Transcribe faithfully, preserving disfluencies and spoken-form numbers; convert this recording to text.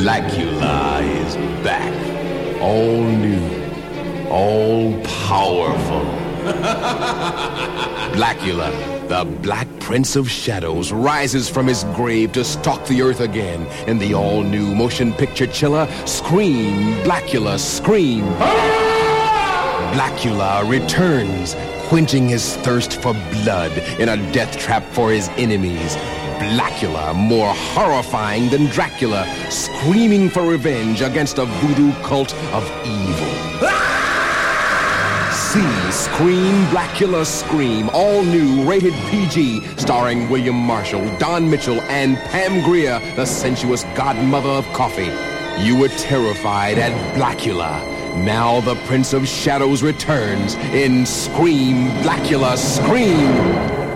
Blackula is back. All new. All powerful. Blackula, the Black Prince of Shadows, rises from his grave to stalk the earth again in the all-new motion picture chiller Scream, Blackula, Scream. Blackula returns, quenching his thirst for blood in a death trap for his enemies. Blackula, more horrifying than Dracula, screaming for revenge against a voodoo cult of evil. See Scream, Blackula, Scream, all new, rated P G, starring William Marshall, Don Mitchell, and Pam Grier, the sensuous godmother of coffee. You were terrified at Blackula. Now the Prince of Shadows returns in Scream, Blackula, Scream.